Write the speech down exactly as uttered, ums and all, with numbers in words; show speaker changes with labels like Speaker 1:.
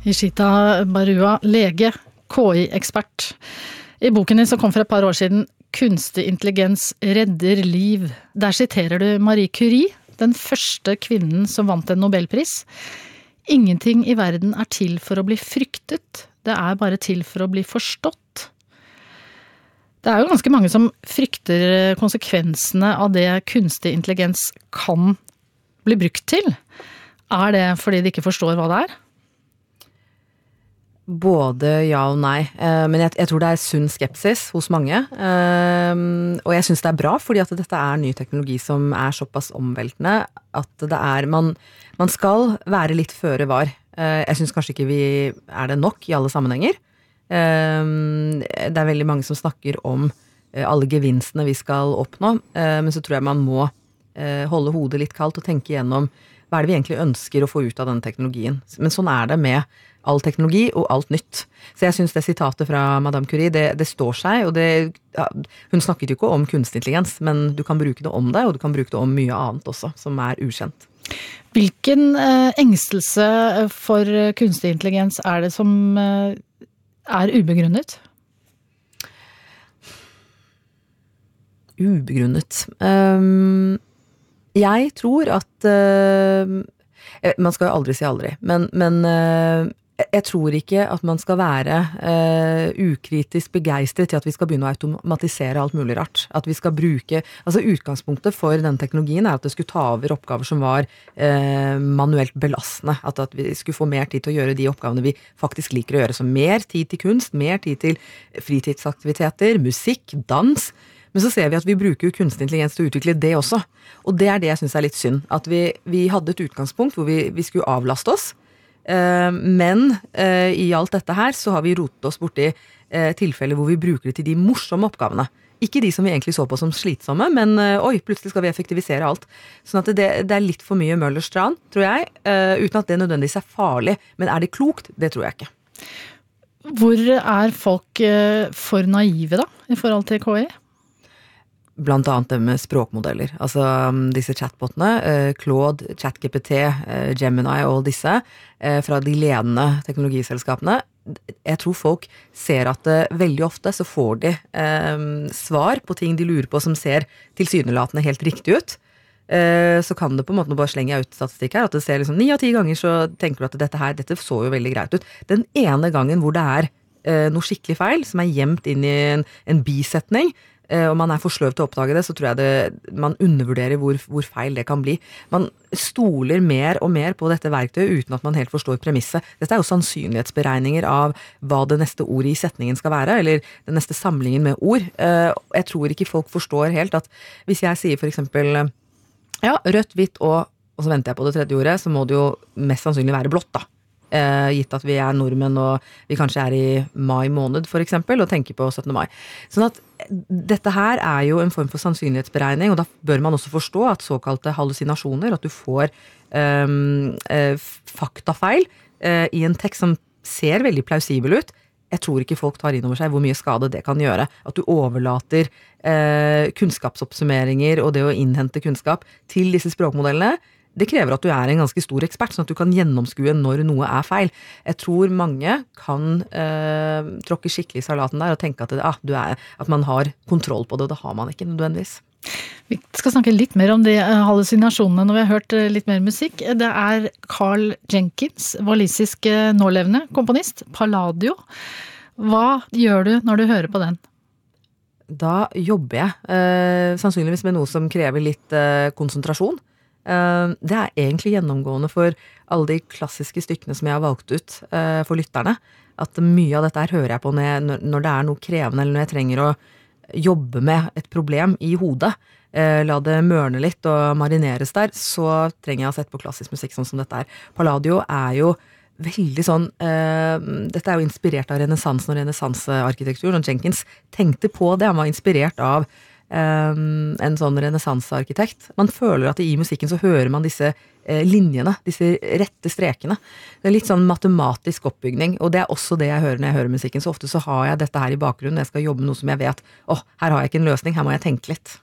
Speaker 1: Ishita Barua, lege, K I-ekspert. I boken din som kom for et par år siden, Kunstig intelligens redder liv. Der siterer du Marie Curie, den første kvinnen som vant en Nobelpris. Ingenting i verden er til for å bli fryktet, det er bare til for å bli forstått. Det er jo ganske mange som frykter konsekvensene av det kunstig intelligens kan bli brukt til. Er det fordi de ikke forstår hva det er?
Speaker 2: Både ja og nei, men jeg, jeg tror det er sunn skepsis hos mange, og jeg synes det er bra fordi at dette er ny teknologi som er såpass omveltende at det er, man, man skal være litt føre var. Jeg synes kanskje ikke vi er det nok i alle sammenhenger. Det er veldig mange som snakker om alle gevinstene vi skal oppnå, men så tror jeg man må holde hodet litt kaldt og tenke gjennom hva er det vi egentlig ønsker å få ut av denne teknologien. Men sånn er det med all teknologi og alt nytt. Så jeg synes det sitatet fra Madame Curie, det, det står seg, og det, ja, hun snakket jo ikke om kunstig intelligens, men du kan bruke det om det, og du kan bruke det om mye annet også, som er ukjent.
Speaker 1: Hvilken eh, engstelse for kunstig intelligens er det som eh, er ubegrunnet?
Speaker 2: Ubegrunnet. Um, jeg tror at uh, man skal jo aldri si aldri, men, men uh, jeg tror ikke at man skal være uh, ukritisk begeistret til at vi skal begynne å automatisere alt mulig rart. At vi skal bruke, altså utgangspunktet for denne teknologien er at det skulle ta over oppgaver som var uh, manuelt belastende. At, at vi skulle få mer tid til å gjøre de oppgavene vi faktisk liker å gjøre. Så mer tid til kunst, mer tid til fritidsaktiviteter, musikk, dans. Men så ser vi at vi bruker jo kunstig intelligens til å utvikle det også. Og det er det jeg synes er litt synd. At vi, vi hadde et utgangspunkt hvor vi, vi skulle avlaste oss. Uh, men uh, i alt dette her så har vi rotet oss borti uh, tilfeller hvor vi bruker det til de morsomme oppgavene. Ikke de som vi egentlig så på som slitsomme, men uh, oi, plutselig skal vi effektivisere alt. Sånn at det, det er litt for mye Møllers tran, tror jeg, uh, uten at det nødvendigvis er farlig. Men er det klokt? Det tror jeg ikke.
Speaker 1: Hvor er folk uh, for naive da, i forhold til K I?
Speaker 2: Blant annet det med språkmodeller. Altså disse chatbotene, Claude, ChatGPT, Gemini og disse, fra de ledende teknologiselskapene. Jeg tror folk ser at veldig ofte så får de eh, svar på ting de lurer på som ser tilsynelatende helt riktig ut. Eh, så kan det på en måte, nå bare slenge ut statistikk her, at det ser liksom ni av ti ganger så tenker du at dette her, dette så jo veldig greit ut. Den ene gangen hvor det er eh, noe skikkelig feil, som er gjemt inn i en, en bisetning, og man er for sløv til å oppdage det, så tror jeg det, man undervurderer hvor, hvor feil det kan bli. Man stoler mer og mer på dette verktøyet uten at man helt forstår premisset. Dette er jo sannsynlighetsberegninger av hva det neste ordet i setningen skal være, eller den neste samlingen med ord. Jeg tror ikke folk forstår helt at hvis jeg sier for eksempel ja, rødt, hvitt og, og så venter jeg på det tredje ordet, så må det jo mest sannsynlig være blått da. Uh, gitt at vi er nordmenn og vi kanskje er i mai måned for eksempel og tenker på syttende mai. Sånn at dette her er jo en form for sannsynlighetsberegning, og da bør man også forstå at såkalte hallusinasjoner, at du får um, uh, faktafeil uh, i en tekst som ser veldig plausibel ut. Jeg tror ikke folk tar inn over seg hvor mye skade det kan gjøre. At du overlater uh, kunnskapsoppsummeringer og det å innhente kunnskap til disse språkmodellene. Det krever at du er en ganske stor ekspert, sånn at du kan gjennomskue når noe er feil. Jeg tror mange kan eh, tråkke skikkelig i salaten der og tenke at, det, ah, du er, at man har kontroll på det, og det har man ikke nødvendigvis.
Speaker 1: Vi skal snakke litt mer om de hallusinasjonene når vi har hørt litt mer musikk. Det er Carl Jenkins, walisisk nålevende komponist, Palladio. Hva gjør du når du hører på den?
Speaker 2: Da jobber jeg, eh, sannsynligvis med noe som krever litt eh, konsentrasjon. Det er egentlig gjennomgående for alle de klassiske stykkene som jeg har valgt ut for lytterne, at mye av dette her hører jeg på når det er noe krevende, eller når jeg trenger å jobbe med et problem i hodet, la det mørne litt og marineres der, så trenger jeg å sette på klassisk musikk sånn som dette her. Palladio er jo veldig sånn, uh, dette er jo inspirert av renessansen og renessansearkitekturen, og Jenkins tenkte på det, han var inspirert av Um, en sånn renessansearkitekt. Man føler at i musikken så hører man disse uh, linjene, disse rette strekene. Det er litt sånn matematisk oppbygning, og det er også det jeg hører når jeg hører musikken. Så ofte så har jeg dette her i bakgrunnen, jeg skal jobbe med noe som jeg vet, åh, oh, her har jeg ikke en løsning, her må jeg tenke litt.